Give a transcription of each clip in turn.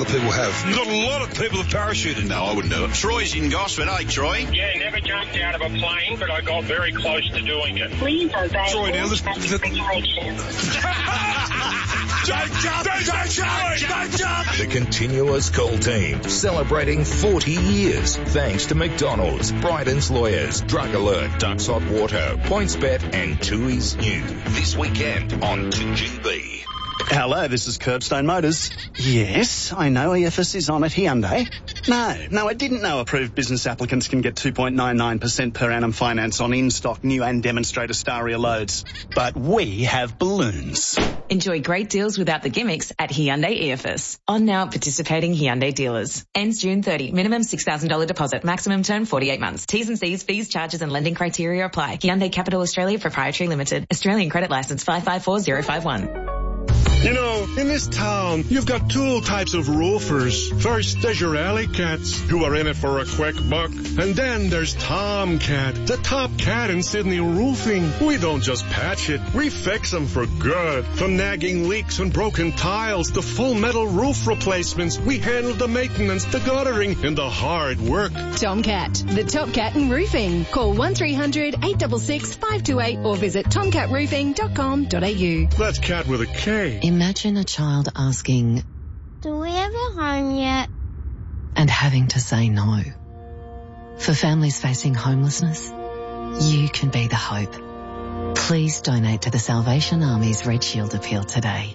of people have. Not a lot of people have parachuted. No, I wouldn't do it. Troy's in Gosford, eh, Troy? Yeah, never jumped out of a plane, but I got very close to doing it. Please obey Troy, now this... regulations. Don't jump! The Continuous Call team celebrating 40 years thanks to McDonald's, Bryden's Lawyers, Drug Alert, Ducks Hot Water, PointsBet and Tui's New. This weekend on 2GB. Hello, this is Curbstone Motors. Yes, I know EFS is on at Hyundai. No, I didn't know approved business applicants can get 2.99% per annum finance on in-stock new and demonstrator Staria loads. But we have balloons. Enjoy great deals without the gimmicks at Hyundai EFS. On now at participating Hyundai dealers. Ends June 30. Minimum $6,000 deposit. Maximum term 48 months. T's and C's, fees, charges and lending criteria apply. Hyundai Capital Australia Proprietary Limited. Australian credit license 554051. You know, in this town, you've got two types of roofers. First, there's your alley cats, who are in it for a quick buck. And then there's Tomcat, the top cat in Sydney roofing. We don't just patch it, we fix them for good. From nagging leaks and broken tiles to full metal roof replacements, we handle the maintenance, the guttering, and the hard work. Tomcat, the top cat in roofing. Call 1300 866 528 or visit tomcatroofing.com.au. That's cat with a K. Imagine a child asking, Do we have a home yet? and having to say no. For families facing homelessness, you can be the hope. Please donate to the Salvation Army's Red Shield appeal today.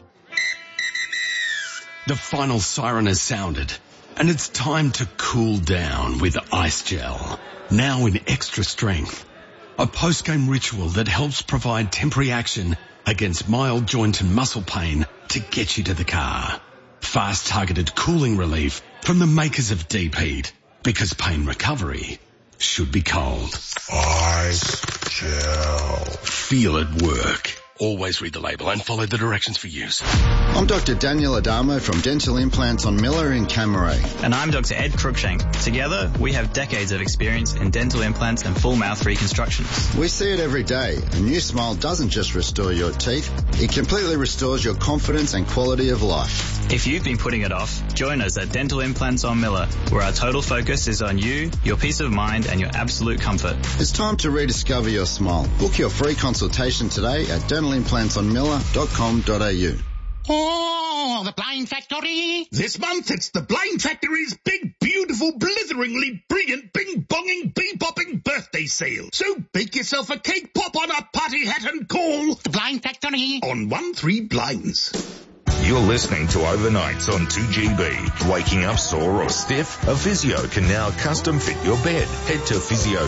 The final siren has sounded, and it's time to cool down with Ice Gel. Now in extra strength. A post-game ritual that helps provide temporary action against mild joint and muscle pain to get you to the car. Fast targeted cooling relief from the makers of Deep Heat, because pain recovery should be cold. Ice Gel. Feel it work. Always read the label and follow the directions for use. I'm Dr. Daniel Adamo from Dental Implants on Miller in Camaray. And I'm Dr. Ed Cruikshank. Together, we have decades of experience in dental implants and full mouth reconstructions. We see it every day. A new smile doesn't just restore your teeth, it completely restores your confidence and quality of life. If you've been putting it off, join us at Dental Implants on Miller, where our total focus is on you, your peace of mind and your absolute comfort. It's time to rediscover your smile. Book your free consultation today at dentalimplantsonmiller.com.au. Oh, the Blind Factory! This month it's the Blind Factory's big, beautiful, blitheringly brilliant, bing-bonging, bee-bopping birthday sale. So bake yourself a cake, pop on a party hat and call the Blind Factory on 13 Blinds. You're listening to Overnights on 2GB. Waking up sore or stiff? A physio can now custom fit your bed. Head to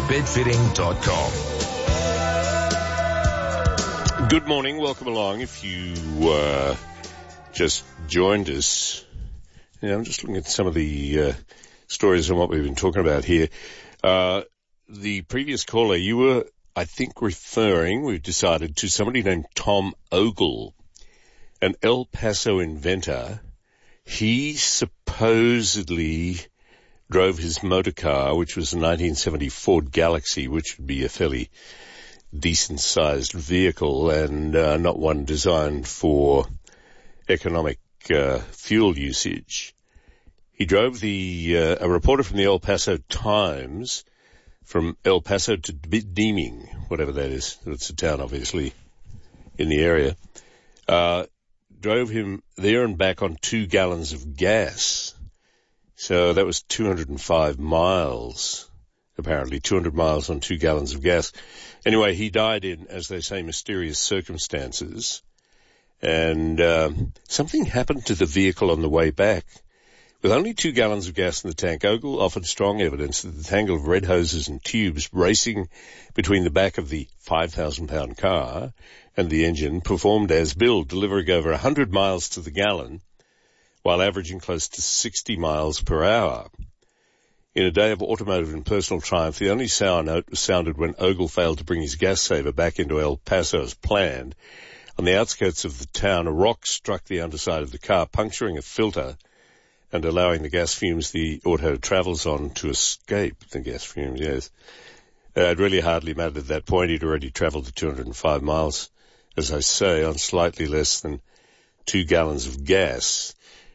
physiobedfitting.com. Good morning. Welcome along. If you just joined us, I'm just looking at some of the stories and what we've been talking about here. The previous caller, you were, I think, referring, we've decided, to somebody named Tom Ogle, an El Paso inventor. He supposedly drove his motor car, which was a 1970 Ford Galaxy, which would be a fairly decent-sized vehicle and not one designed for economic fuel usage. He drove a reporter from the El Paso Times from El Paso to Deeming, whatever that is. It's a town, obviously, in the area. Drove him there and back on 2 gallons of gas. So that was 205 miles, apparently, 200 miles on 2 gallons of gas. Anyway, he died in, as they say, mysterious circumstances. And something happened to the vehicle on the way back. With only 2 gallons of gas in the tank, Ogle offered strong evidence that the tangle of red hoses and tubes racing between the back of the 5,000-pound car and the engine performed as billed, delivering over 100 miles to the gallon, while averaging close to 60 miles per hour. In a day of automotive and personal triumph, the only sour note was sounded when Ogle failed to bring his gas saver back into El Paso as planned. On the outskirts of the town, a rock struck the underside of the car, puncturing a filter and allowing the gas fumes the auto travels on to escape. The gas fumes, yes. It really hardly mattered at that point. He'd already travelled the 205 miles, as I say, on slightly less than 2 gallons of gas.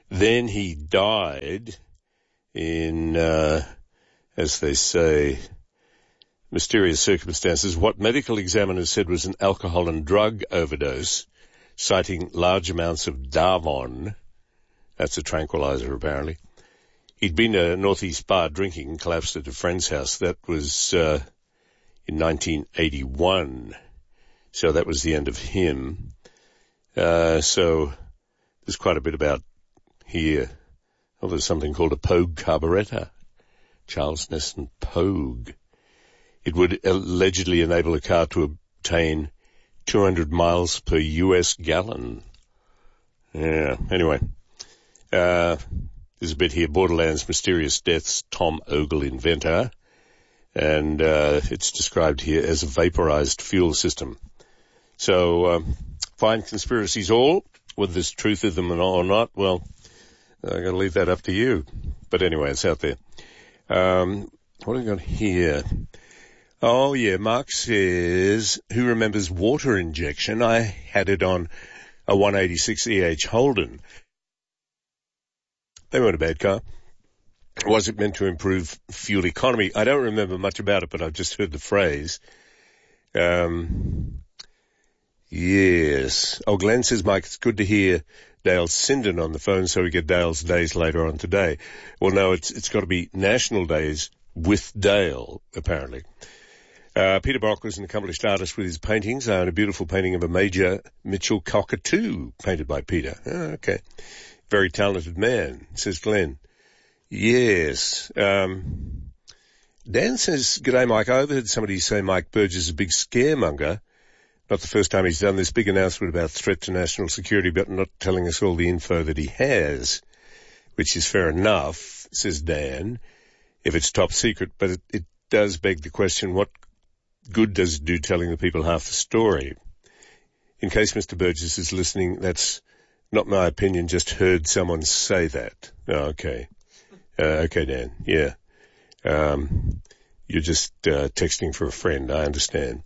Then he died in, as they say, mysterious circumstances. What medical examiners said was an alcohol and drug overdose, citing large amounts of Davon. That's a tranquilizer, apparently. He'd been to Northeast Bar drinking and collapsed at a friend's house. That was in 1981. So that was the end of him. So there's quite a bit about here. Oh, there's something called a Pogue carburetor. Charles Nesson Pogue. It would allegedly enable a car to obtain 200 miles per US gallon. Yeah, anyway. There's a bit here, Borderlands Mysterious Deaths, Tom Ogle inventor. And it's described here as a vaporized fuel system. So, fine conspiracies all, whether there's truth of them or not, well, I'm going to leave that up to you. But anyway, it's out there. What have we got here? Oh, yeah, Mark says, who remembers water injection? I had it on a 186 EH Holden. They weren't a bad car. Was it meant to improve fuel economy? I don't remember much about it, but I've just heard the phrase. Yes. Oh, Glenn says, Mike, it's good to hear Dale Sinden on the phone so we get Dale's days later on today. Well, no, it's got to be National Days with Dale, apparently. Peter Brock was an accomplished artist with his paintings. I own a beautiful painting of a Major Mitchell cockatoo painted by Peter. Oh, okay. Very talented man, says Glenn. Yes. Dan says, G'day, Mike. I overheard somebody say Mike Burgess is a big scaremonger. Not the first time he's done this big announcement about threat to national security, but not telling us all the info that he has, which is fair enough, says Dan, if it's top secret. But it does beg the question, what good does it do telling the people half the story? In case Mr. Burgess is listening, that's not my opinion, just heard someone say that. Oh, okay. Okay, Dan. Yeah. You're just texting for a friend. I understand.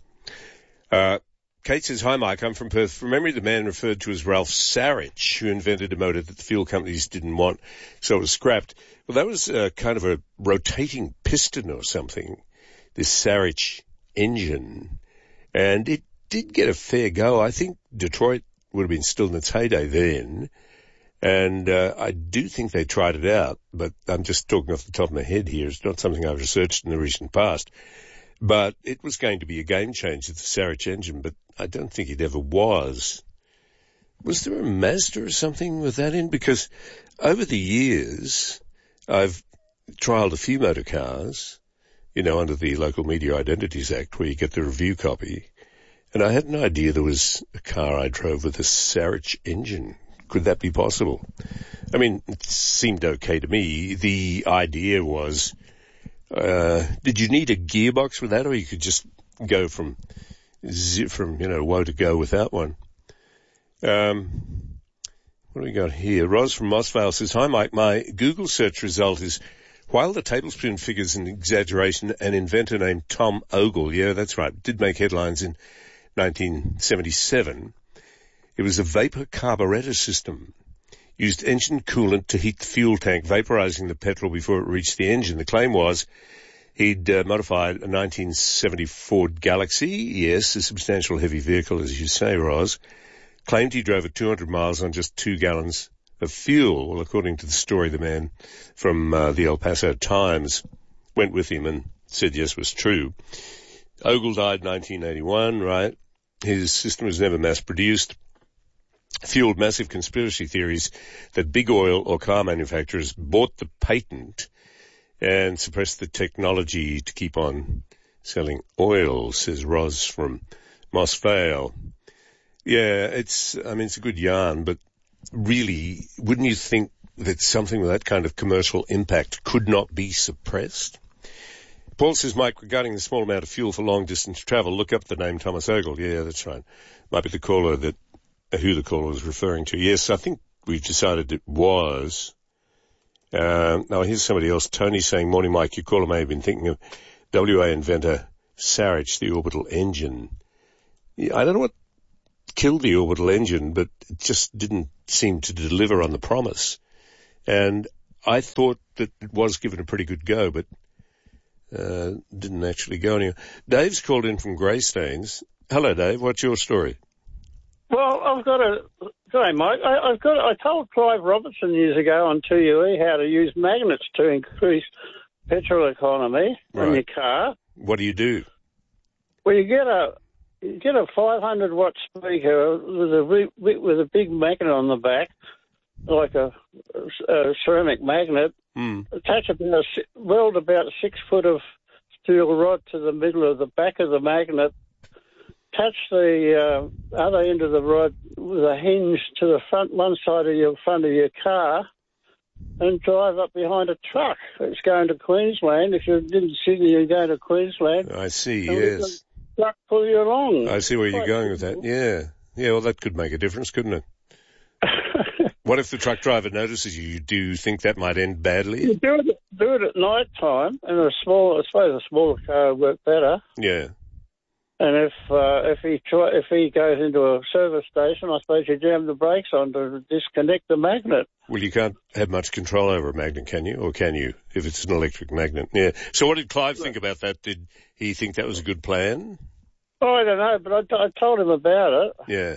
Kate says, hi, Mike. I'm from Perth. From memory, the man referred to as Ralph Sarich, who invented a motor that the fuel companies didn't want, so it was scrapped. Well, that was kind of a rotating piston or something, this Sarich engine. And it did get a fair go. I think Detroit would have been still in its heyday then. And I do think they tried it out, but I'm just talking off the top of my head here. It's not something I've researched in the recent past. But it was going to be a game changer, the Sarich engine, but I don't think it ever was. Was there a Mazda or something with that in? Because over the years, I've trialled a few motor cars, under the Local Media Identities Act, where you get the review copy. And I had an idea there was a car I drove with a Sarich engine. Could that be possible? I mean, it seemed okay to me. The idea was, did you need a gearbox with that, or you could just go from woe to go without one? What do we got here? Ros from Mossvale says, hi, Mike. My Google search result is, while the tablespoon figure's an exaggeration, an inventor named Tom Ogle, yeah, that's right, did make headlines in 1977. It was a vapor carburetor system. Used engine coolant to heat the fuel tank, vaporizing the petrol before it reached the engine. The claim was he'd modified a 1970 Ford Galaxy, yes, a substantial heavy vehicle, as you say, Roz. Claimed he drove it 200 miles on just 2 gallons of fuel. Well, according to the story, the man from the El Paso Times went with him and said yes was true. Ogle died in 1981, right? His system was never mass-produced. Fueled massive conspiracy theories that big oil or car manufacturers bought the patent and suppressed the technology to keep on selling oil, says Roz from Moss Vale. Yeah, it's a good yarn, but really, wouldn't you think that something with that kind of commercial impact could not be suppressed? Paul says, Mike, regarding the small amount of fuel for long-distance travel, look up the name Thomas Ogle. Yeah, that's right. Might be the caller who the caller was referring to. Yes, I think we've decided it was. Now, here's somebody else. Tony saying, morning, Mike, your caller may have been thinking of WA inventor Sarich, the orbital engine. Yeah, I don't know what killed the orbital engine, but it just didn't seem to deliver on the promise. And I thought that it was given a pretty good go, but didn't actually go anywhere. Dave's called in from Greystanes. Hello, Dave. What's your story? Well, I've got Sorry, Mike. I told Clive Robertson years ago on 2UE how to use magnets to increase petrol economy in your car. What do? Well, you get a 500-watt speaker with a big magnet on the back, like a ceramic magnet. Attach weld about 6 foot of steel rod to the middle of the back of the magnet. Touch the other end of the rod with a hinge to the front side of your car, and drive up behind a truck that's going to Queensland. If you're in Sydney, you're going to Queensland. I see. Yes. Truck pull you along. I see where you're going with that. Yeah. Well, that could make a difference, couldn't it? What if the truck driver notices you? Do you think that might end badly? You do it at night time, and I suppose a smaller car would work better. Yeah. And if he goes into a service station, I suppose you jam the brakes on to disconnect the magnet. Well, you can't have much control over a magnet, can you? Or can you, if it's an electric magnet? Yeah. So what did Clive think about that? Did he think that was a good plan? Oh, I don't know, but I told him about it. Yeah.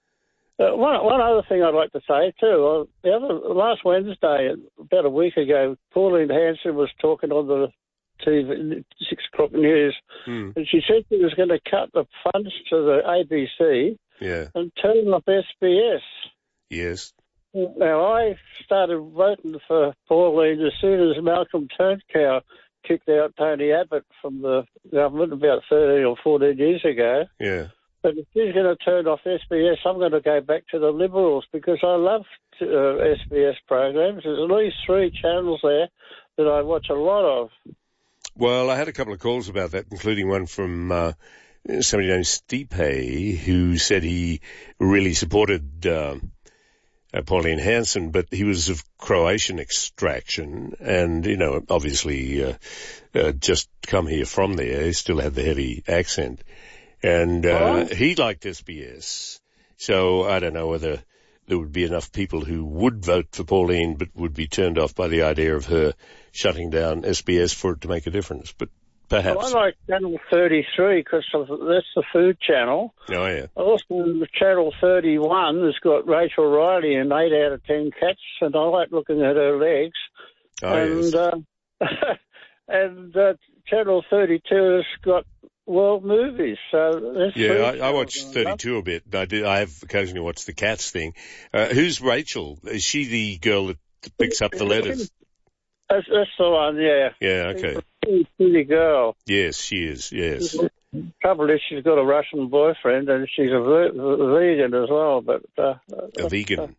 One other thing I'd like to say, too. Last Wednesday, about a week ago, Pauline Hanson was talking on the TV, 6 o'clock news, and she said she was going to cut the funds to the ABC and turn off SBS. Yes. Now, I started voting for Pauline as soon as Malcolm Turncow kicked out Tony Abbott from the government about 13 or 14 years ago. Yeah. But if she's going to turn off SBS, I'm going to go back to the Liberals because I love SBS programs. There's at least 3 channels there that I watch a lot of. Well, I had a couple of calls about that, including one from somebody named Stipe, who said he really supported Pauline Hanson, but he was of Croatian extraction and, obviously just come here from there. He still had the heavy accent. And he liked SBS. So I don't know whether there would be enough people who would vote for Pauline but would be turned off by the idea of her shutting down SBS for it to make a difference. But perhaps. Well, I like Channel 33 because that's the food channel. Oh, yeah. Also, Channel 31 has got Rachel Riley in 8 out of 10 cats, and I like looking at her legs. Oh, yes. And Channel 32 has got world movies. So I watch 32 a bit. I have occasionally watched the Cats thing. Who's Rachel? Is she the girl that picks up the letters? That's the one, yeah. Yeah, okay. She's a pretty girl. Yes, she is, yes. The trouble is she's got a Russian boyfriend and she's a vegan as well. But a vegan?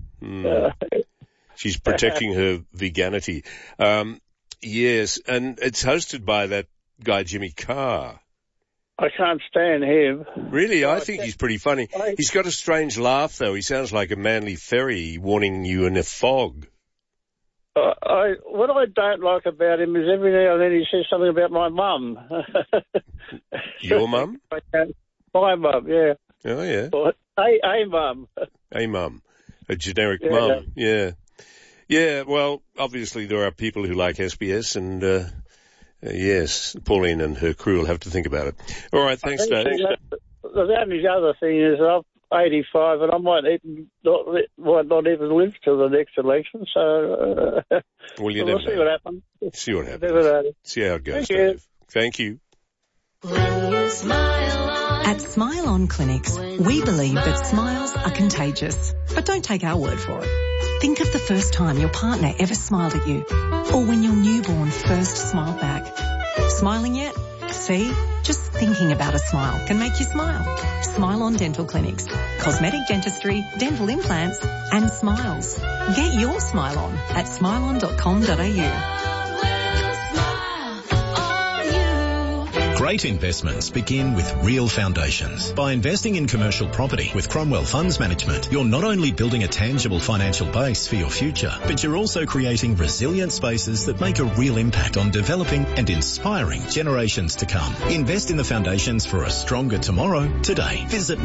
She's protecting her veganity. Yes, and it's hosted by that guy Jimmy Carr. I can't stand him. Really? I think he's pretty funny. He's got a strange laugh, though. He sounds like a Manly Ferry warning you in a fog. What I don't like about him is every now and then he says something about my mum. Your mum? My mum, yeah. Oh, yeah. A mum. A mum. A generic mum, yeah. Yeah, well, obviously there are people who like SBS and... yes, Pauline and her crew will have to think about it. All right, thanks, Dave. The only other thing is I'm 85 and I might not even live till the next election, so well, you we'll see what happens. See what happens. See how it goes, Dave. Thank you. At Smile On Clinics, we believe that smiles are contagious. But don't take our word for it. Think of the first time your partner ever smiled at you, or when your newborn first smiled back. Smiling yet? See? Just thinking about a smile can make you smile. Smile On Dental Clinics. Cosmetic dentistry, dental implants, and smiles. Get your smile on at smileon.com.au. Great investments begin with real foundations. By investing in commercial property with Cromwell Funds Management, you're not only building a tangible financial base for your future, but you're also creating resilient spaces that make a real impact on developing and inspiring generations to come. Invest in the foundations for a stronger tomorrow today. Visit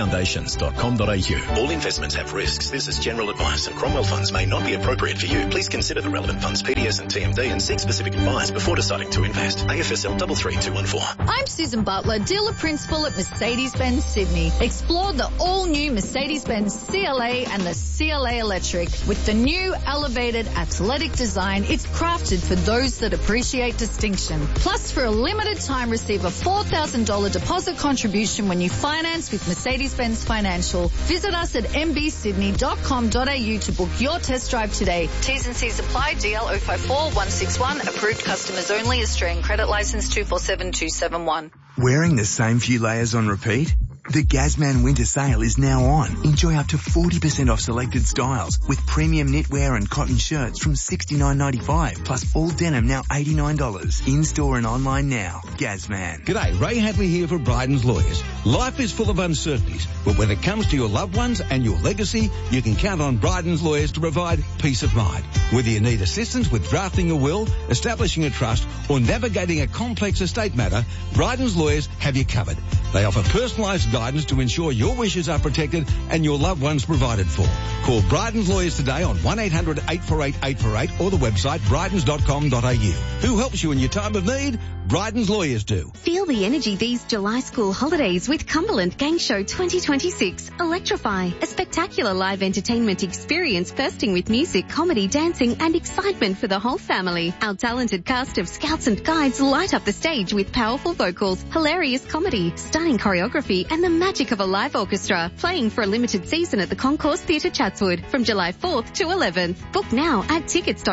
realfoundations.com.au. All investments have risks. This is general advice, and Cromwell Funds may not be appropriate for you. Please consider the relevant funds, PDS and TMD, and seek specific advice before deciding to invest. AFSL 33214. I'm Susan Butler, dealer principal at Mercedes-Benz Sydney. Explore the all-new Mercedes-Benz CLA and the CLA Electric. With the new elevated athletic design, it's crafted for those that appreciate distinction. Plus, for a limited time, receive a $4,000 deposit contribution when you finance with Mercedes-Benz Financial. Visit us at mbsydney.com.au to book your test drive today. T's and C's apply. DL 054161. Approved customers only. Australian credit license 247271. Wearing the same few layers on repeat? The Gazman Winter Sale is now on. Enjoy up to 40% off selected styles with premium knitwear and cotton shirts from $69.95, plus all denim now $89. In-store and online now. Gazman. G'day, Ray Hadley here for Bryden's Lawyers. Life is full of uncertainties, but when it comes to your loved ones and your legacy, you can count on Bryden's Lawyers to provide peace of mind. Whether you need assistance with drafting a will, establishing a trust, or navigating a complex estate matter, Bryden's Lawyers have you covered. They offer personalised guidance to ensure your wishes are protected and your loved ones provided for. Call Bryden's Lawyers today on 1-800-848-848 or the website brydens.com.au. Who helps you in your time of need? Bryden's Lawyers do. Feel the energy these July school holidays with Cumberland Gang Show 2026. Electrify, a spectacular live entertainment experience bursting with music, comedy, dancing and excitement for the whole family. Our talented cast of scouts and guides light up the stage with powerful vocals, hilarious comedy, stunning choreography and the magic of a live orchestra, playing for a limited season at the Concourse Theatre Chatswood from July 4th to 11th. Book now at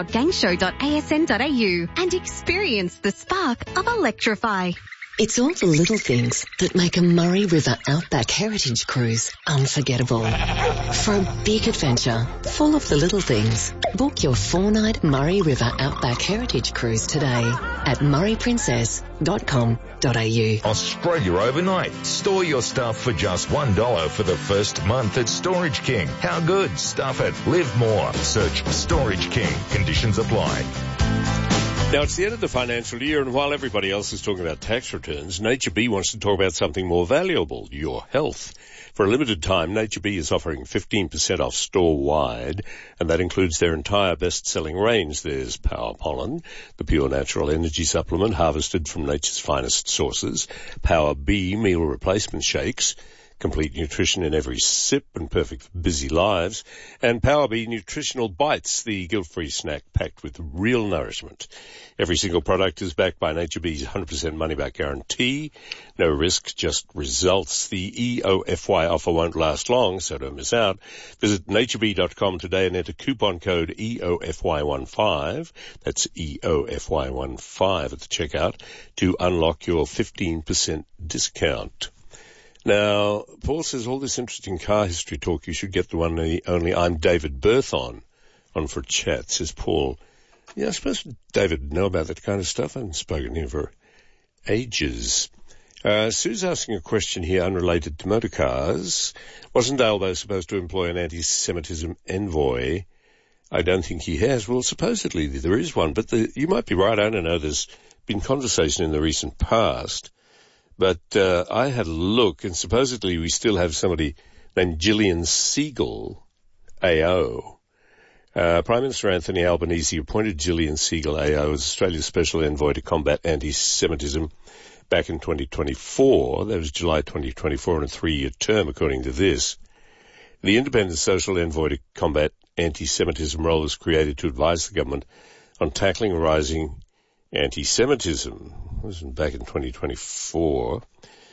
tickets.gangshow.asn.au and experience the spark of Electrify. It's all the little things that make a Murray River Outback Heritage Cruise unforgettable. For a big adventure full of the little things, book your 4-night Murray River Outback Heritage Cruise today at murrayprincess.com.au. Australia overnight. Store your stuff for just $1 for the first month at Storage King. How good? Stuff it. Live more. Search Storage King. Conditions apply. Now, it's the end of the financial year, and while everybody else is talking about tax returns, Nature Bee wants to talk about something more valuable, your health. For a limited time, Nature Bee is offering 15% off store-wide, and that includes their entire best-selling range. There's Power Pollen, the pure natural energy supplement harvested from nature's finest sources, Power Bee meal replacement shakes, complete nutrition in every sip and perfect for busy lives, and Power Bee Nutritional Bites, the guilt-free snack packed with real nourishment. Every single product is backed by Nature Bee's 100% money-back guarantee. No risk, just results. The EOFY offer won't last long, so don't miss out. Visit naturebee.com today and enter coupon code EOFY15, that's EOFY15 at the checkout, to unlock your 15% discount. Now, Paul says all this interesting car history talk, you should get the one and only I'm David Berth on for a chat, says Paul. Yeah, I suppose David would know about that kind of stuff. I haven't spoken to him for ages. Sue's asking a question here unrelated to motor cars. Wasn't Albo supposed to employ an anti-Semitism envoy? I don't think he has. Well, supposedly there is one, but you might be right. I don't know. There's been conversation in the recent past. But I had a look, and supposedly we still have somebody named Gillian Siegel, AO. Prime Minister Anthony Albanese appointed Gillian Siegel, AO, as Australia's special envoy to combat anti-Semitism back in 2024. That was July 2024 on a 3-year term, according to this. The independent social envoy to combat anti-Semitism role was created to advise the government on tackling rising anti-Semitism. It was back in 2024.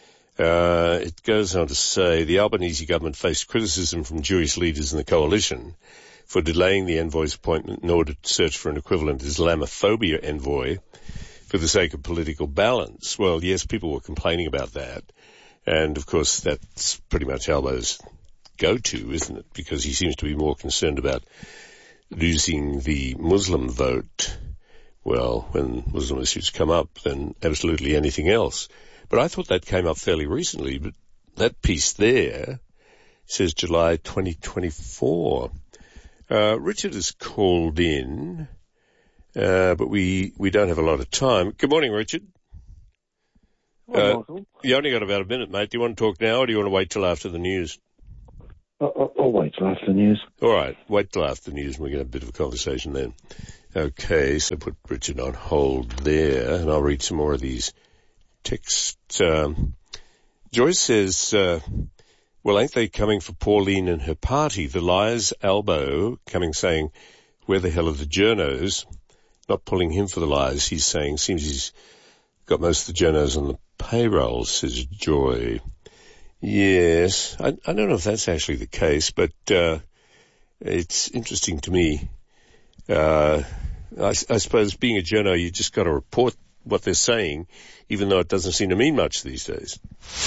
It goes on to say the Albanese government faced criticism from Jewish leaders in the coalition for delaying the envoy's appointment in order to search for an equivalent Islamophobia envoy for the sake of political balance. Well, yes, people were complaining about that. And, of course, that's pretty much Albo's go-to, isn't it? Because he seems to be more concerned about losing the Muslim vote well, when Muslim issues come up, than absolutely anything else. But I thought that came up fairly recently, but that piece there says July 2024. Richard has called in, but we don't have a lot of time. Good morning, Richard. You only got about a minute, mate. Do you want to talk now, or do you want to wait till after the news? I'll wait till after the news. All right, wait till after the news, and we can have a bit of a conversation then. Okay, so put Richard on hold there, and I'll read some more of these texts. Joyce says, well, ain't they coming for Pauline and her party? The liar's elbow coming saying, where the hell are the journos? Not pulling him for the lies, he's saying, seems he's got most of the journos on the payroll, says Joy. Yes, I don't know if that's actually the case, but it's interesting to me. I suppose being a journo, you just got to report what they're saying, even though it doesn't seem to mean much these days.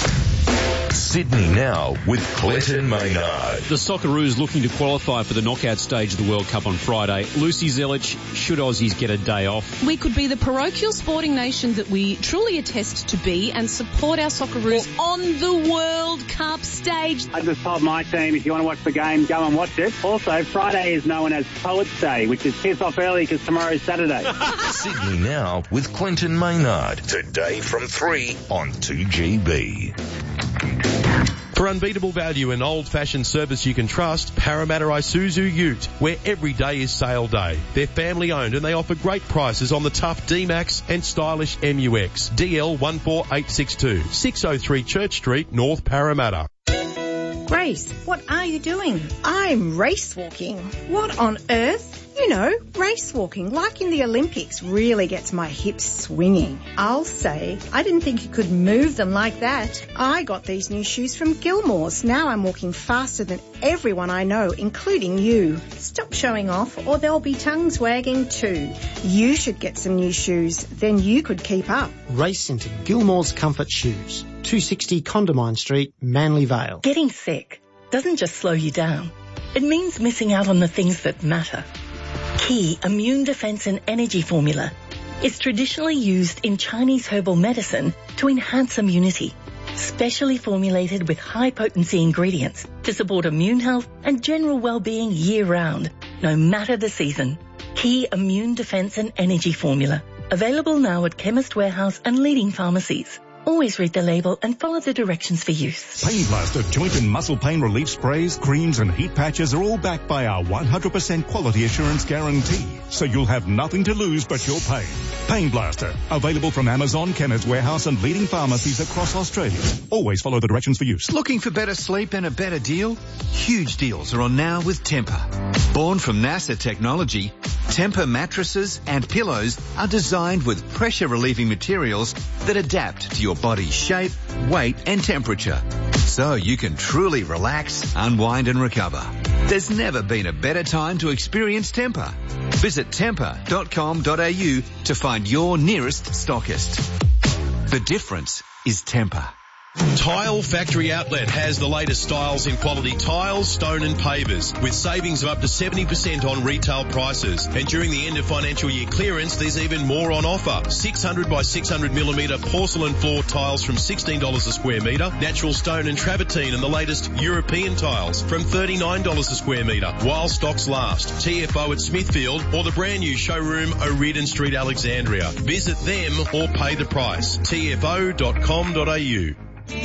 Sydney Now with Clinton Maynard. The Socceroos looking to qualify for the knockout stage of the World Cup on Friday. Lucy Zelic, should Aussies get a day off? We could be the parochial sporting nation that we truly attest to be and support our Socceroos on the World Cup stage. I just told my team, if you want to watch the game, go and watch it. Also, Friday is known as Poets' Day, which is piss off early because tomorrow's Saturday. Sydney Now with Clinton Maynard. Today from 3 on 2GB. For unbeatable value and old-fashioned service you can trust, Parramatta Isuzu Ute, where every day is sale day. They're family-owned and they offer great prices on the tough D-Max and stylish MUX. DL 14862, 603 Church Street, North Parramatta. Grace, what are you doing? I'm race walking. What on earth? You know, race walking, like in the Olympics, really gets my hips swinging. I'll say, I didn't think you could move them like that. I got these new shoes from Gilmore's. Now I'm walking faster than everyone I know, including you. Stop showing off or there'll be tongues wagging too. You should get some new shoes, then you could keep up. Race into Gilmore's Comfort Shoes, 260 Condamine Street, Manly Vale. Getting sick doesn't just slow you down. It means missing out on the things that matter. Key Immune Defense and Energy Formula is traditionally used in Chinese herbal medicine to enhance immunity, specially formulated with high-potency ingredients to support immune health and general well-being year-round, no matter the season. Key Immune Defense and Energy Formula, available now at Chemist Warehouse and leading pharmacies. Always read the label and follow the directions for use. Pain Blaster joint and muscle pain relief sprays, creams and heat patches are all backed by our 100% quality assurance guarantee. So you'll have nothing to lose but your pain. Pain Blaster, available from Amazon, Chemist Warehouse and leading pharmacies across Australia. Always follow the directions for use. Looking for better sleep and a better deal? Huge deals are on now with Tempur. Born from NASA technology, Tempur mattresses and pillows are designed with pressure-relieving materials that adapt to your body's shape, weight and temperature, so you can truly relax, unwind and recover. There's never been a better time to experience Tempur. Visit tempur.com.au to find your nearest stockist. The difference is Tempur. Tile Factory Outlet has the latest styles in quality tiles, stone and pavers with savings of up to 70% on retail prices. And during the end of financial year clearance, there's even more on offer. 600 by 600 millimetre porcelain floor tiles from $16 a square metre, natural stone and travertine and the latest European tiles from $39 a square metre while stocks last. TFO at Smithfield or the brand new showroom O'Riordan Street, Alexandria. Visit them or pay the price. tfo.com.au.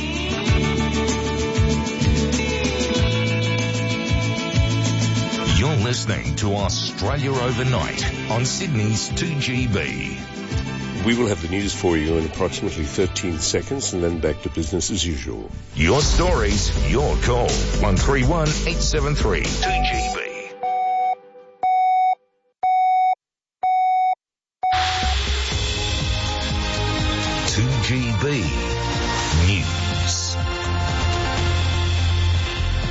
You're listening to Australia Overnight on Sydney's 2GB. We will have the news for you in approximately 13 seconds and then back to business as usual. Your stories, your call. 131 873 2GB. News.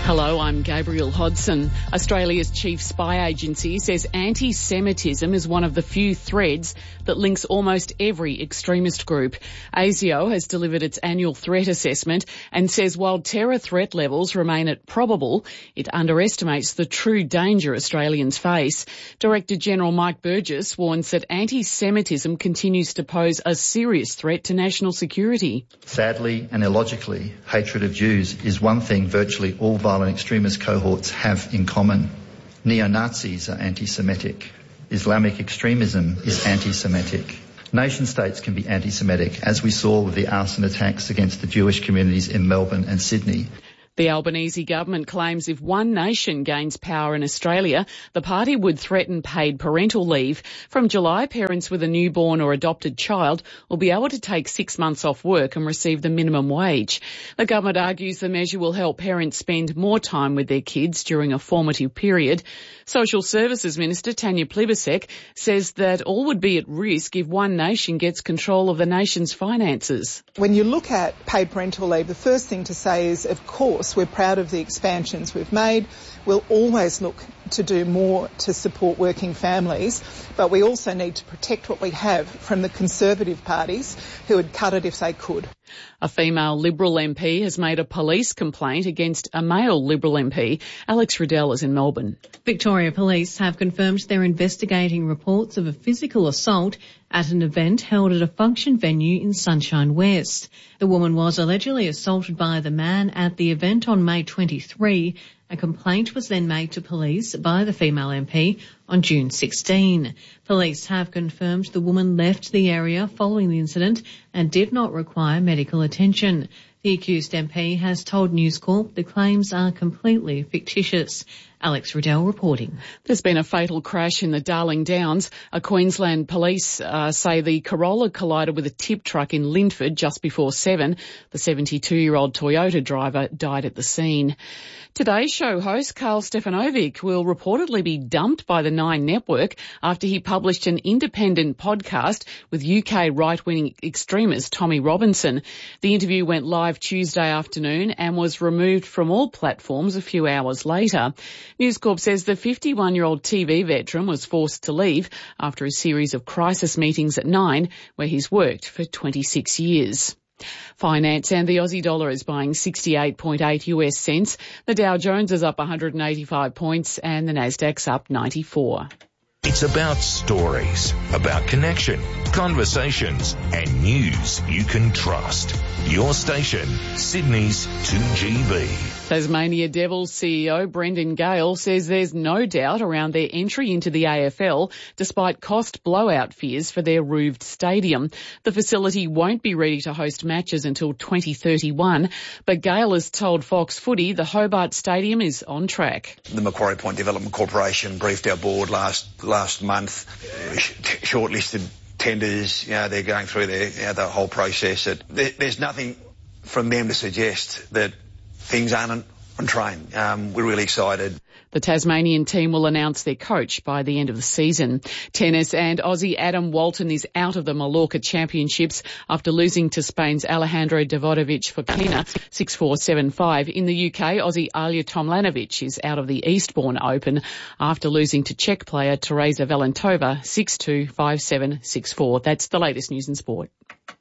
Hello, I'm Gabrielle Hodson. Australia's chief spy agency says anti-Semitism is one of the few threads that links almost every extremist group. ASIO has delivered its annual threat assessment and says while terror threat levels remain at probable, it underestimates the true danger Australians face. Director General Mike Burgess warns that anti-Semitism continues to pose a serious threat to national security. Sadly and illogically, hatred of Jews is one thing virtually all violent extremist cohorts have in common. Neo-Nazis are anti-Semitic. Islamic extremism is anti-Semitic. Nation-states can be anti-Semitic, as we saw with the arson attacks against the Jewish communities in Melbourne and Sydney. The Albanese government claims if One Nation gains power in Australia, the party would threaten paid parental leave. From July, parents with a newborn or adopted child will be able to take 6 months off work and receive the minimum wage. The government argues the measure will help parents spend more time with their kids during a formative period. Social Services Minister Tanya Plibersek says that all would be at risk if One Nation gets control of the nation's finances. When you look at paid parental leave, the first thing to say is, of course, we're proud of the expansions we've made. We'll always look to do more to support working families, but we also need to protect what we have from the Conservative parties who would cut it if they could. A female Liberal MP has made a police complaint against a male Liberal MP. Alex Riddell is in Melbourne. Victoria Police have confirmed they're investigating reports of a physical assault at an event held at a function venue in Sunshine West. The woman was allegedly assaulted by the man at the event on May 23. A complaint was then made to police by the female MP on June 16. Police have confirmed the woman left the area following the incident and did not require medical attention. The accused MP has told News Corp the claims are completely fictitious. Alex Riddell reporting. There's been a fatal crash in the Darling Downs. Queensland police say the Corolla collided with a tip truck in Linford just before 7. The 72-year-old Toyota driver died at the scene. Today's show host Carl Stefanovic will reportedly be dumped by the Nine Network after he published an independent podcast with UK right-wing extremist Tommy Robinson. The interview went live Tuesday afternoon and was removed from all platforms a few hours later. News Corp says the 51-year-old TV veteran was forced to leave after a series of crisis meetings at Nine, where he's worked for 26 years. Finance and the Aussie dollar is buying 68.8 US cents. The Dow Jones is up 185 points and the Nasdaq's up 94. It's about stories, about connection, conversations, and news you can trust. Your station, Sydney's 2GB. Tasmania Devils CEO Brendan Gale says there's no doubt around their entry into the AFL despite cost blowout fears for their roofed stadium. The facility won't be ready to host matches until 2031, but Gale has told Fox Footy the Hobart Stadium is on track. The Macquarie Point Development Corporation briefed our board last month, shortlisted tenders, they're going through the whole process. There's nothing from them to suggest that things aren't on train. We're really excited. The Tasmanian team will announce their coach by the end of the season. Tennis and Aussie Adam Walton is out of the Mallorca Championships after losing to Spain's Alejandro Davidovich Fokina 6-4, 7-5. In the UK, Aussie Alja Tomljanovic is out of the Eastbourne Open after losing to Czech player Teresa Valentova 6-2, 5-7, 6-4. That's the latest news and sport.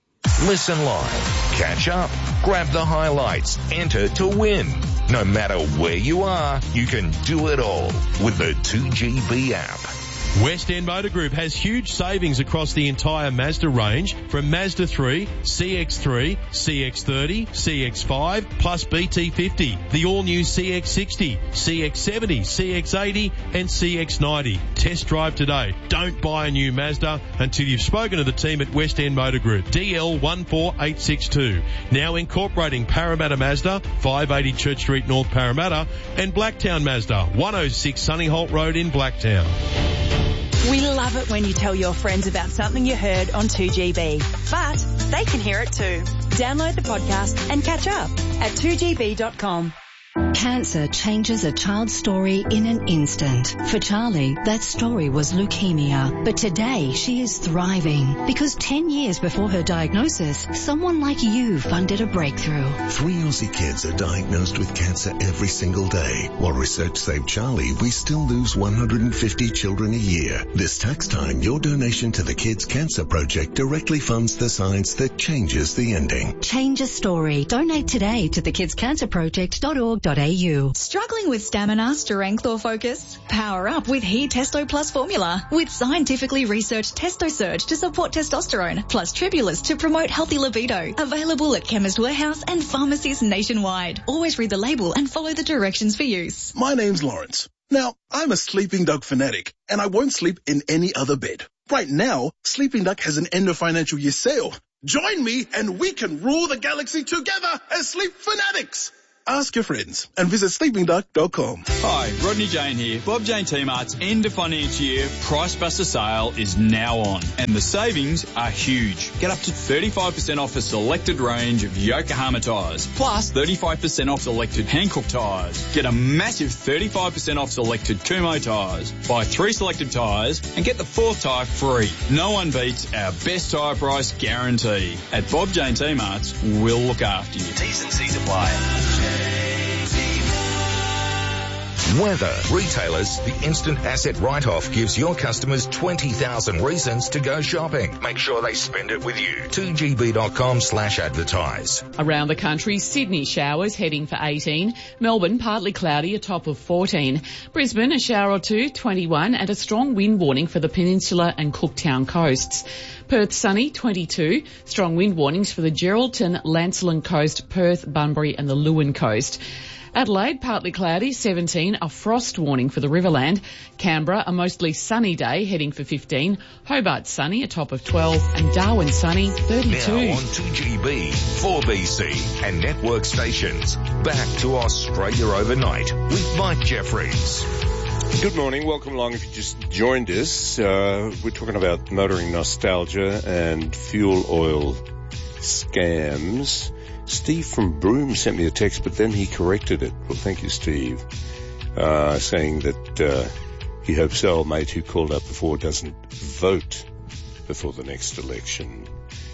Listen live, catch up, grab the highlights, enter to win. No matter where you are, you can do it all with the 2GB app. West End Motor Group has huge savings across the entire Mazda range from Mazda 3, CX3, CX30, CX5 plus BT50, the all-new CX60, CX70, CX80 and CX90. Test drive today. Don't buy a new Mazda until you've spoken to the team at West End Motor Group. DL14862. Now incorporating Parramatta Mazda, 580 Church Street North Parramatta, and Blacktown Mazda, 106 Sunnyholt Road in Blacktown. We love it when you tell your friends about something you heard on 2GB, but they can hear it too. Download the podcast and catch up at 2GB.com. Cancer changes a child's story in an instant. For Charlie, that story was leukemia. But today, she is thriving because 10 years before her diagnosis, someone like you funded a breakthrough. 3 Aussie kids are diagnosed with cancer every single day. While research saved Charlie, we still lose 150 children a year. This tax time, your donation to the Kids Cancer Project directly funds the science that changes the ending. Change a story. Donate today to thekidscancerproject.org.au. Struggling with stamina, strength or focus? Power up with He Testo Plus formula with scientifically researched Testo Surge to support testosterone plus Tribulus to promote healthy libido. Available at Chemist Warehouse and pharmacies nationwide. Always read the label and follow the directions for use. My name's Lawrence. Now, I'm a Sleeping Dog fanatic and I won't sleep in any other bed. Right now, Sleeping Duck has an end of financial year sale. Join me and we can rule the galaxy together as Sleep Fanatics. Ask your friends and visit sleepingduck.com. Hi, Rodney Jane here. Bob Jane T-Mart's end of financial year Price Buster sale is now on and the savings are huge. Get up to 35% off a selected range of Yokohama tyres, plus 35% off selected Hankook tyres. Get a massive 35% off selected Kumho tyres. Buy 3 selected tyres and get the 4th tyre free. No one beats our best tyre price guarantee. At Bob Jane T-Mart's, we'll look after you. T's and C's apply. Weather. Retailers, the instant asset write-off gives your customers 20,000 reasons to go shopping. Make sure they spend it with you. 2gb.com/advertise. Around the country, Sydney showers heading for 18. Melbourne, partly cloudy, a top of 14. Brisbane, a shower or two, 21, and a strong wind warning for the Peninsula and Cooktown coasts. Perth, sunny, 22. Strong wind warnings for the Geraldton, Lancelin coast, Perth, Bunbury and the Lewin coast. Adelaide, partly cloudy, 17, a frost warning for the Riverland. Canberra, a mostly sunny day, heading for 15. Hobart, sunny, a top of 12. And Darwin, sunny, 32. Now on 2GB, 4BC and network stations. Back to Australia Overnight with Mike Jeffries. Good morning. Welcome along if you just joined us. We're talking about motoring nostalgia and fuel oil scams. Steve from Broome sent me a text, but then he corrected it. Well, thank you, Steve. Saying that he hopes our mate who called up before doesn't vote before the next election.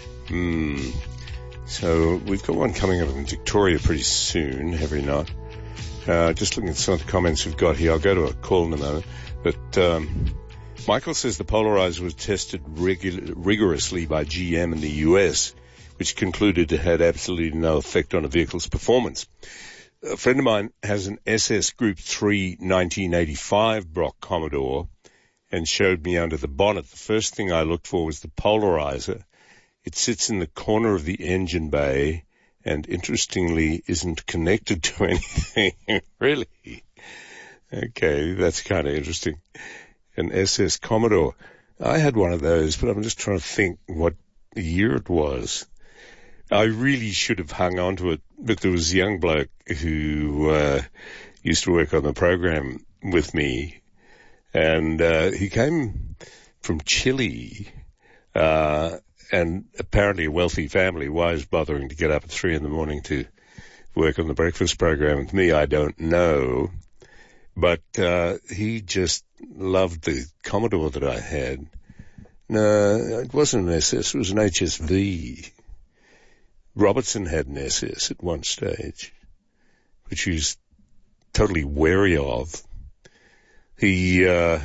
So we've got one coming up in Victoria pretty soon, have we not? Just looking at some of the comments we've got here. I'll go to a call in a moment. But Michael says the polarizer was tested rigorously by GM in the US, which concluded it had absolutely no effect on a vehicle's performance. A friend of mine has an SS Group 3 1985 Brock Commodore and showed me under the bonnet. The first thing I looked for was the polarizer. It sits in the corner of the engine bay and interestingly isn't connected to anything. Really? Okay, that's kind of interesting. An SS Commodore. I had one of those, but I'm just trying to think what year it was. I really should have hung on to it, but there was a young bloke who used to work on the program with me, and he came from Chile, and apparently a wealthy family. Why is bothering to get up at 3 a.m. to work on the breakfast program with me? I don't know, but he just loved the Commodore that I had. No, it wasn't an SS, it was an HSV. Robertson had an SS at one stage, which he was totally wary of. He had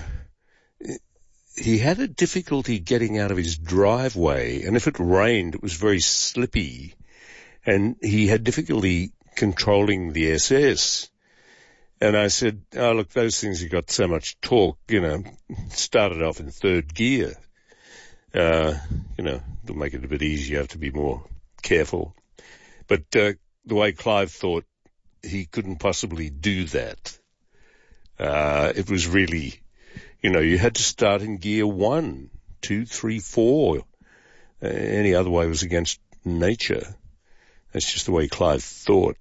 a difficulty getting out of his driveway, and if it rained, it was very slippy, and he had difficulty controlling the SS. And I said, oh, look, those things have got so much torque, started off in third gear. It'll make it a bit easier. You have to be more careful. But the way Clive thought, he couldn't possibly do that. It was really, you had to start in gear 1, 2, 3, 4. Any other way was against nature. That's just the way Clive thought.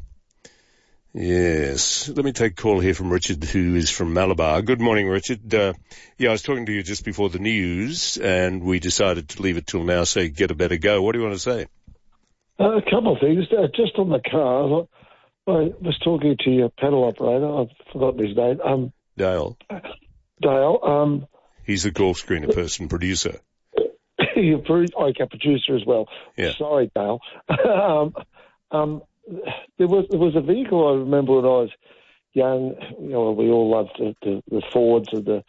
Yes. Let me take a call here from Richard, who is from Malabar. Good morning, Richard. I was talking to you just before the news, and we decided to leave it till now, so get a better go. What do you want to say? A couple of things. Just on the car, I was talking to your panel operator. I've forgotten his name. Dale. Dale. He's the Golf Screener person, producer. Okay, producer as well. Yeah. Sorry, Dale. There was a vehicle I remember when I was young. You know, we all loved the Fords and the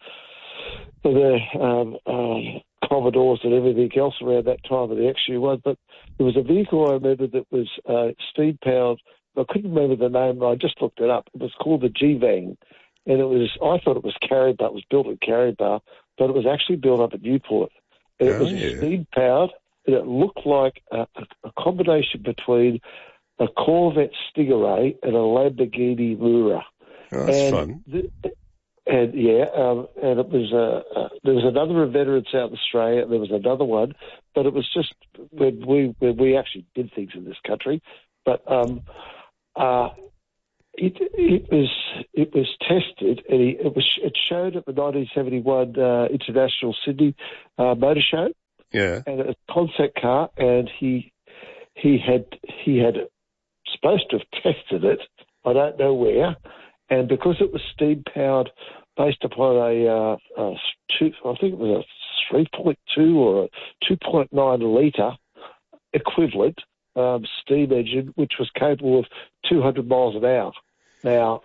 Commodores and everything else around that time of the XU1. But there was a vehicle I remember that was steam powered. I couldn't remember the name, but I just looked it up. It was called the G-Vang, and I thought it was Carribar. It was built at Carribar, but it was actually built up at Newport. And it was steam powered, and it looked like a combination between a Corvette Stingray and a Lamborghini Miura. Oh, that's fun. And it was there was another inventor in South Australia, and there was another one, but it was just when we actually did things in this country. But it was tested, and it showed at the 1971 International Sydney Motor Show. Yeah, and it was a concept car, and he had supposed to have tested it. I don't know where, and because it was steam powered, based upon I think it was a 3.2 or a 2.9 litre equivalent steam engine, which was capable of 200 miles an hour. Now,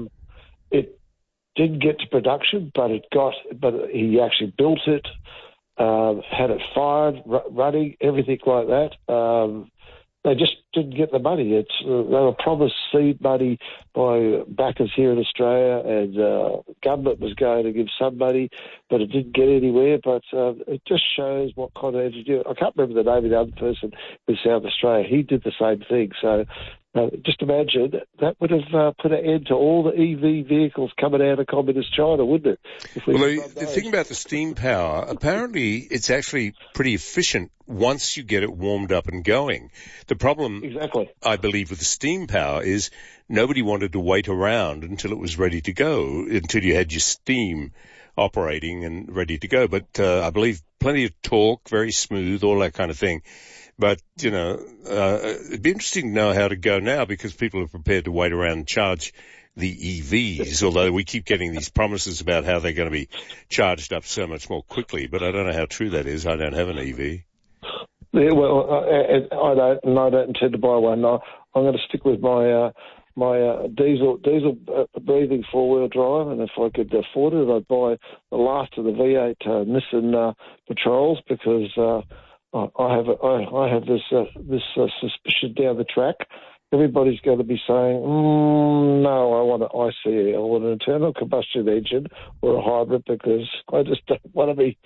it didn't get to production, but he actually built it, had it fired, running, everything like that. They just didn't get the money. They were promised seed money by backers here in Australia, and government was going to give some money, but it didn't get anywhere. But it just shows what kind of engineer. I can't remember the name of the other person in South Australia. He did the same thing. So just imagine that would have put an end to all the EV vehicles coming out of communist China, wouldn't it? Well, the thing about the steam power, apparently it's actually pretty efficient once you get it warmed up and going. The problem, exactly, I believe, with the steam power is nobody wanted to wait around until it was ready to go, until you had your steam operating and ready to go. But I believe plenty of torque, very smooth, all that kind of thing. But, you know, it'd be interesting to know how to go now, because people are prepared to wait around and charge the EVs, although we keep getting these promises about how they're going to be charged up so much more quickly. But I don't know how true that is. I don't have an EV. Yeah, well, I don't intend to buy one. I'm going to stick with my diesel breathing four-wheel drive, and if I could afford it, I'd buy the last of the V8 Nissan Patrols, because I have this suspicion down the track. Everybody's going to be saying, no, I want an ICE, I want an internal combustion engine or a hybrid, because I just don't want to be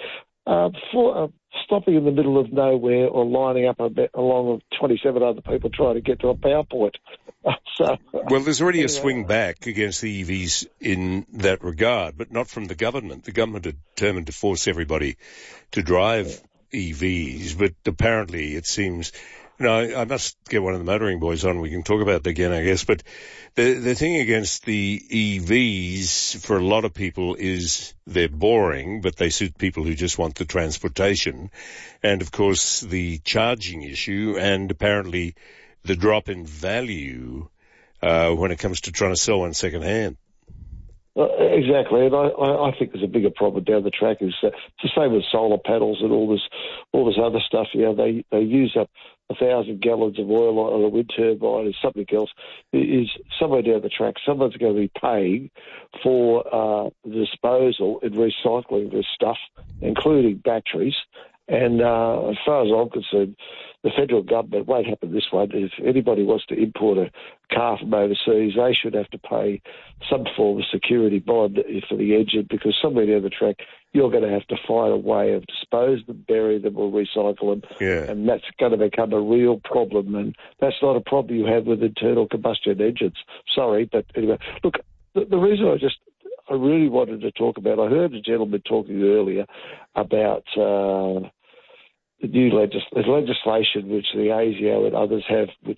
stopping in the middle of nowhere or lining up along with 27 other people trying to get to a power point. Well, there's already a swing back against the EVs in that regard, but not from the government. The government are determined to force everybody to drive EVs, but apparently it seems, I must get one of the motoring boys on. We can talk about that again, I guess. But the thing against the EVs for a lot of people is they're boring, but they suit people who just want the transportation. And, of course, the charging issue, and apparently the drop in value when it comes to trying to sell one second hand. Exactly, and I think there's a bigger problem down the track. Is it's the same with solar panels and all this other stuff. They use up 1,000 gallons of oil on a wind turbine and something else. Is somewhere down the track, someone's going to be paying for the disposal and recycling of this stuff, including batteries. And as far as I'm concerned, the federal government won't happen this one. If anybody wants to import a car from overseas, they should have to pay some form of security bond for the engine, because somewhere down the track you're going to have to find a way of dispose them, bury them, or recycle them. Yeah. And that's going to become a real problem. And that's not a problem you have with internal combustion engines. Sorry, but anyway, look, the reason I really wanted to talk about, I heard a gentleman talking earlier about the new legislation which the ASIO and others have, which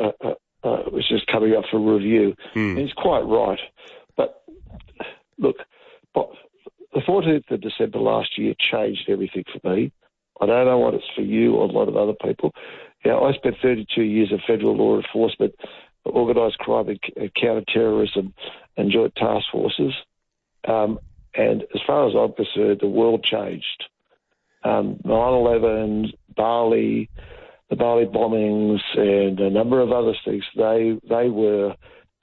is coming up for review. And he's quite right. But look, the 14th of December last year changed everything for me. I don't know what it's for you or a lot of other people. I spent 32 years of federal law enforcement organised crime and counter-terrorism and joint task forces. And as far as I'm concerned, the world changed. 9/11, Bali, the Bali bombings, and a number of other things. They were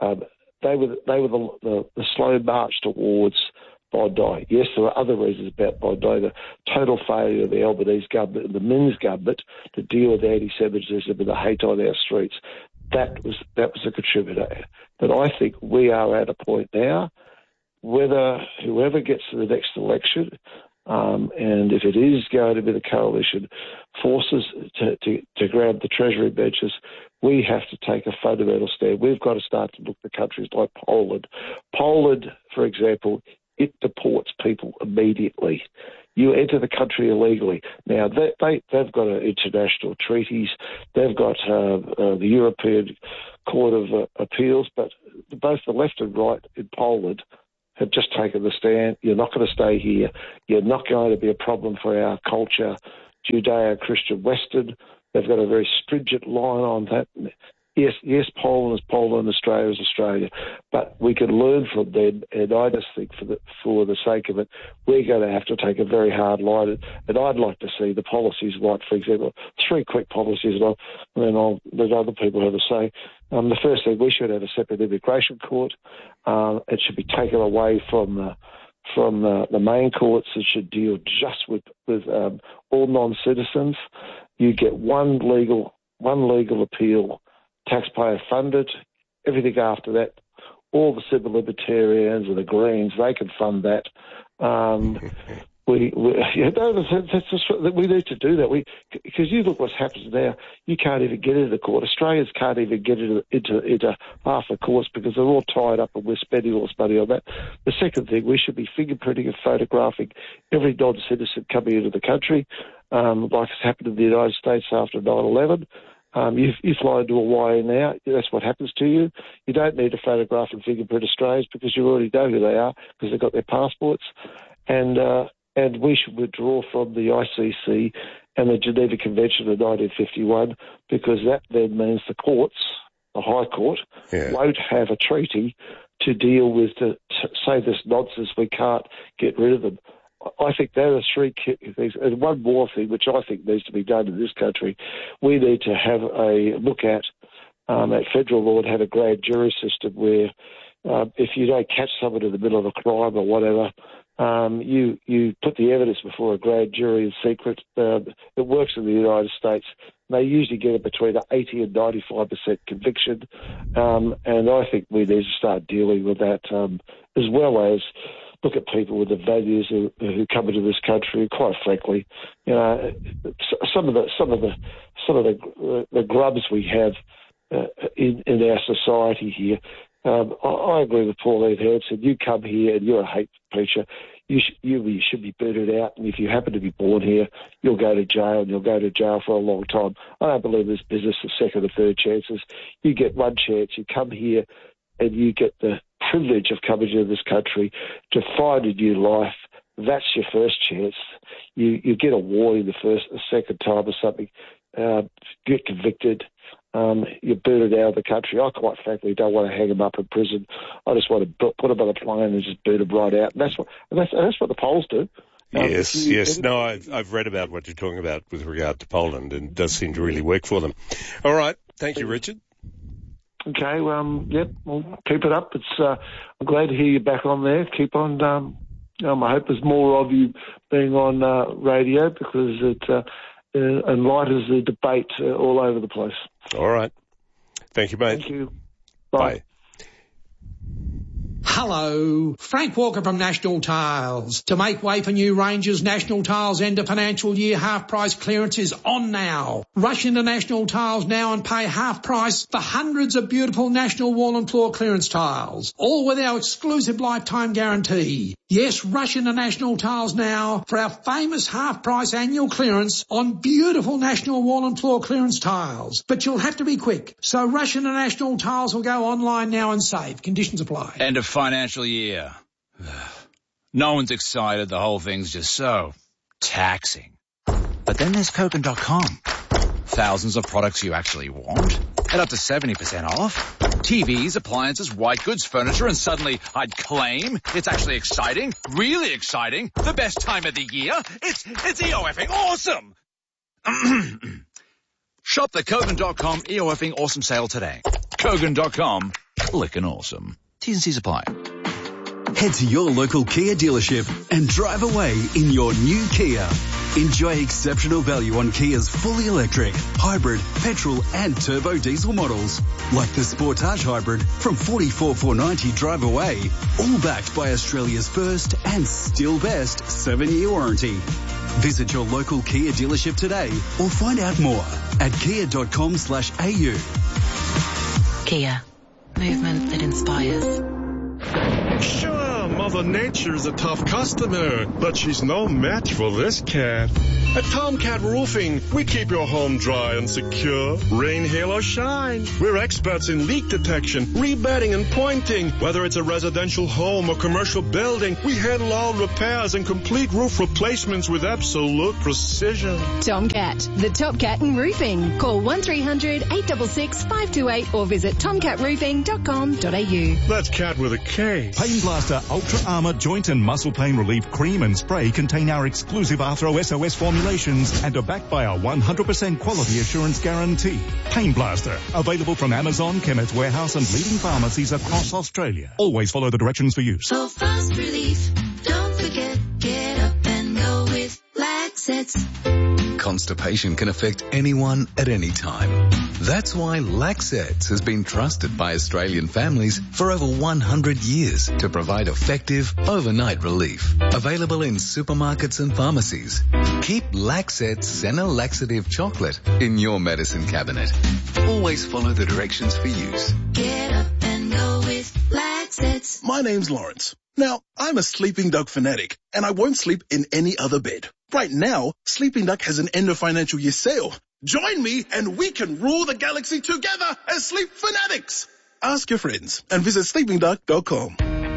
the slow march towards Bondi. Yes, there were other reasons about Bondi. The total failure of the Albanese government and the Minns government to deal with anti-Semitism and the hate on our streets. That was a contributor. But I think we are at a point now, whether whoever gets to the next election, and if it is going to be the coalition forces to grab the Treasury benches, we have to take a fundamental stand. We've got to start to look at countries like Poland. Poland, for example, it deports people immediately. You enter the country illegally. Now, they've got international treaties. They've got the European Court of Appeals, but both the left and right in Poland have just taken the stand. You're not going to stay here. You're not going to be a problem for our culture, Judeo-Christian Western. They've got a very stringent line on that. Yes, Poland is Poland, Australia is Australia, but we can learn from them, and I just think for the sake of it, we're going to have to take a very hard line, and I'd like to see the policies like, for example, 3 quick policies, and then I'll let other people have a say. The first thing, we should have a separate immigration court. It should be taken away from the main courts. It should deal just with all non-citizens. You get one legal appeal, taxpayer funded. Everything after that, all the civil libertarians and the Greens, they can fund that. We need to do that. Because you look what's happened now. You can't even get into the court. Australians can't even get into half the courts because they're all tied up, and we're spending all this money on that. The second thing, we should be fingerprinting and photographing every non-citizen coming into the country, like has happened in the United States after 9/11. You fly into Hawaii now, that's what happens to you. You don't need to photograph and fingerprint Australians because you already know who they are because they've got their passports. And we should withdraw from the ICC and the Geneva Convention of 1951 because that then means the courts, the High Court, won't have a treaty to deal with, to say this nonsense, we can't get rid of them. I think there are 3 things. And one more thing, which I think needs to be done in this country, we need to have a look at federal law and have a grand jury system where if you don't catch someone in the middle of a crime or whatever, you put the evidence before a grand jury in secret. It works in the United States. They usually get it between 80 and 95% conviction, and I think we need to start dealing with that, as well as look at people with the values who come into this country. Quite frankly, you know, some of the grubs we have in our society here. I agree with Pauline Hanson. You come here and you're a hate preacher. You should be booted out. And if you happen to be born here, you'll go to jail, and you'll go to jail for a long time. I don't believe this business of second or third chances. You get one chance. You come here, and you get the privilege of coming into this country to find a new life. That's your first chance. You get a warning the second time or something. Get convicted. You're booted out of the country. I quite frankly don't want to hang them up in prison. I just want to put them on a plane and just boot them right out. And that's what the Poles do. Yes. No, I've read about what you're talking about with regard to Poland, and it does seem to really work for them. All right. Thank you, Richard. Okay. Well, keep it up. I'm glad to hear you back on there. Keep on. I hope there's more of you being on radio because it enlightens the debate all over the place. All right. Thank you, mate. Thank you. Bye. Hello, Frank Walker from National Tiles. To make way for new ranges, National Tiles end of financial year half price clearance is on now. Rush into National Tiles now and pay half price for hundreds of beautiful National Wall and Floor clearance tiles, all with our exclusive lifetime guarantee. Yes, rush into National Tiles now for our famous half price annual clearance on beautiful National Wall and Floor clearance tiles. But you'll have to be quick, so rush into National Tiles or go online now and save. Conditions apply. End of financial year. No one's excited. The whole thing's just so taxing. But then there's Kogan.com. Thousands of products you actually want at up to 70% off. TVs, appliances, white goods, furniture, and suddenly I'd claim it's actually exciting, really exciting, the best time of the year. It's EOFing awesome! Shop the Kogan.com EOFing awesome sale today. Kogan.com, clickin' awesome. T's and C's apply. Head to your local Kia dealership and drive away in your new Kia. Enjoy exceptional value on Kia's fully electric, hybrid, petrol and turbo diesel models. Like the Sportage Hybrid from $44,490 drive away. All backed by Australia's first and still best 7-year warranty. Visit your local Kia dealership today or find out more at kia.com/au. Kia. Movement that inspires. Sure, Mother Nature's a tough customer, but she's no match for this cat. At Tomcat Roofing, we keep your home dry and secure, rain, hail, or shine. We're experts in leak detection, rebedding, and pointing. Whether it's a residential home or commercial building, we handle all repairs and complete roof replacements with absolute precision. Tomcat, the top cat in roofing. Call 1300 866 528 or visit tomcatroofing.com.au. That's cat with a K. Pain Blaster Ultra Armour Joint and Muscle Pain Relief Cream and Spray contain our exclusive Arthro SOS formulations and are backed by our 100% quality assurance guarantee. Pain Blaster, available from Amazon, Chemist Warehouse and leading pharmacies across Australia. Always follow the directions for use. For fast relief, don't forget, get up and go with Laxets. Constipation can affect anyone at any time. That's why Laxets has been trusted by Australian families for over 100 years to provide effective overnight relief. Available in supermarkets and pharmacies. Keep Laxets Senna Laxative Chocolate in your medicine cabinet. Always follow the directions for use. Get up and go with Laxets. My name's Lawrence. Now, I'm a Sleeping Dog fanatic, and I won't sleep in any other bed. Right now, Sleeping Duck has an end of financial year sale. Join me and we can rule the galaxy together as Sleep Fanatics. Ask your friends and visit sleepingduck.com.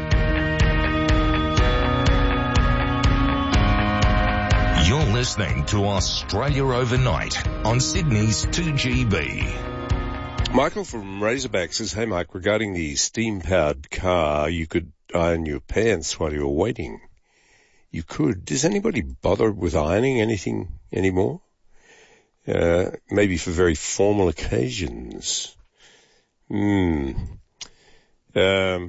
You're listening to Australia Overnight on Sydney's 2GB. Michael from Razorback says, hey Mike, regarding the steam-powered car, you could iron your pants while you were waiting. You could. Does anybody bother with ironing anything anymore? Maybe for very formal occasions. It's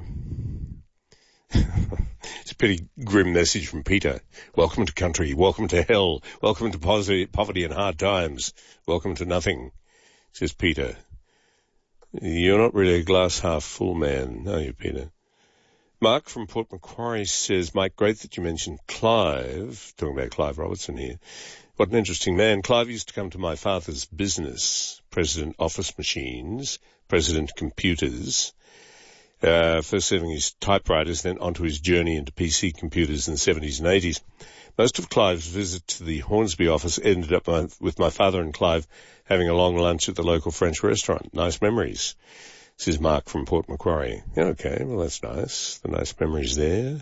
a pretty grim message from Peter. Welcome to country. Welcome to hell. Welcome to poverty and hard times. Welcome to nothing, says Peter. You're not really a glass half full man, are you, Peter? Mark from Port Macquarie says, Mike, great that you mentioned Clive, talking about Clive Robertson here. What an interesting man. Clive used to come to my father's business, President Office Machines, President Computers, first serving his typewriters, then onto his journey into PC computers in the 70s and 80s. Most of Clive's visit to the Hornsby office ended up with my father and Clive having a long lunch at the local French restaurant. Nice memories. This is Mark from Port Macquarie. Okay, well, that's nice. The nice memories there.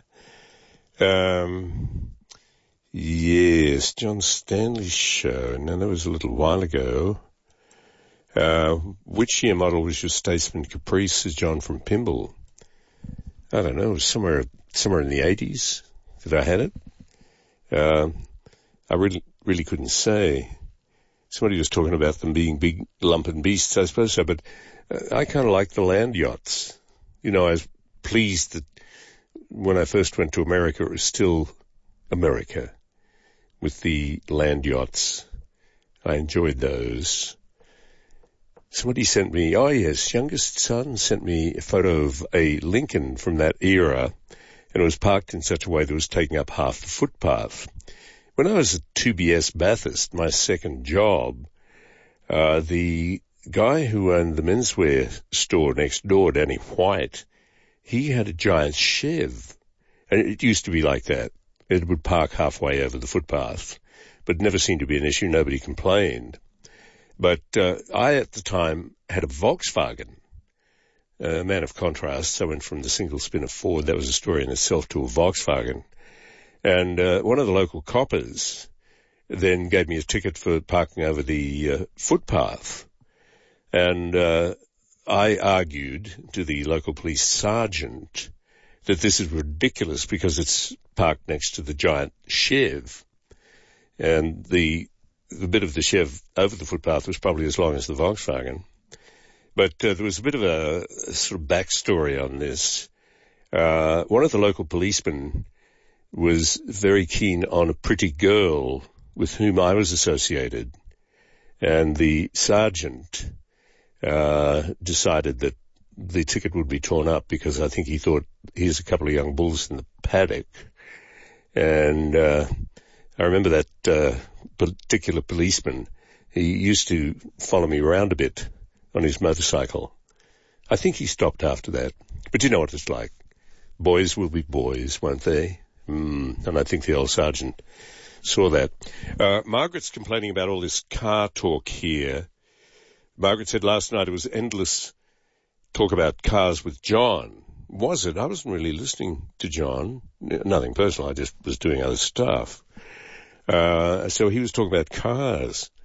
Yes, John Stanley's show. Now, that was a little while ago. Which year model was your Statesman Caprice, says John from Pymble? I don't know, somewhere in the 80s that I had it. I really couldn't say. Somebody was talking about them being big lumping beasts, I suppose so, but I kind of like the land yachts. You know, I was pleased that when I first went to America, it was still America with the land yachts. I enjoyed those. Somebody sent me, youngest son sent me a photo of a Lincoln from that era, and it was parked in such a way that it was taking up half the footpath. When I was at 2BS Bathurst, my second job, the guy who owned the menswear store next door, Danny White, he had a giant Chev. And it used to be like that. It would park halfway over the footpath, but it never seemed to be an issue. Nobody complained. But I, at the time, had a Volkswagen, a man of contrasts. I went from the single spinner Ford, that was a story in itself, to a Volkswagen. And one of the local coppers then gave me a ticket for parking over the footpath. And I argued to the local police sergeant that this is ridiculous because it's parked next to the giant Chev, and the bit of the Chev over the footpath was probably as long as the Volkswagen. But there was a bit of a sort of backstory on this. One of the local policemen was very keen on a pretty girl with whom I was associated, and the sergeant decided that the ticket would be torn up because I think he thought here's a couple of young bulls in the paddock. And I remember that particular policeman, he used to follow me around a bit on his motorcycle. I think he stopped after that. But you know what it's like. Boys will be boys, won't they? And I think the old sergeant saw that. Margaret's complaining about all this car talk here. Margaret said last night it was endless talk about cars with John. Was it? I wasn't really listening to John. Nothing personal. I just was doing other stuff. So he was talking about cars.